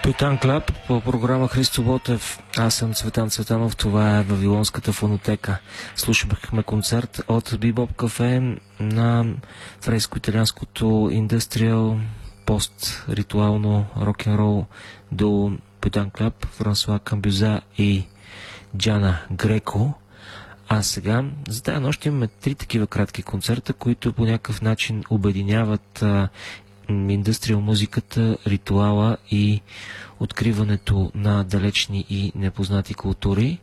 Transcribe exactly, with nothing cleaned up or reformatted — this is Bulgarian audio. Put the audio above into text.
Пютан Клаб по програма Христо Ботев. Аз съм Цветан Цветанов. Това е Вавилонската фонотека. Слушахме концерт от Бибоп кафе на фреско-италианското индустриал пост-ритуално рок-н-рол до Пютан Клаб, Франсуа Камбюза и Джана Греко. А сега, за тази нощ имаме три такива кратки концерта, които по някакъв начин обединяват а, индустриал музиката, ритуала и откриването на далечни и непознати култури.